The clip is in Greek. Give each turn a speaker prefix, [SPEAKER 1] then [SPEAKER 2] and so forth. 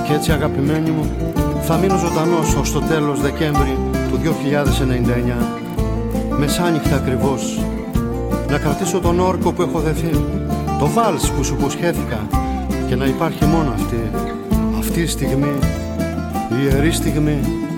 [SPEAKER 1] Κι έτσι αγαπημένοι μου, θα μείνω ζωντανός ως το τέλος Δεκέμβρη του 2099. Μεσάνυχτα ακριβώς, να κρατήσω τον όρκο που έχω δεθεί, το βάλς που σου υποσχέθηκα, και να υπάρχει μόνο αυτή η στιγμή, η ιερή στιγμή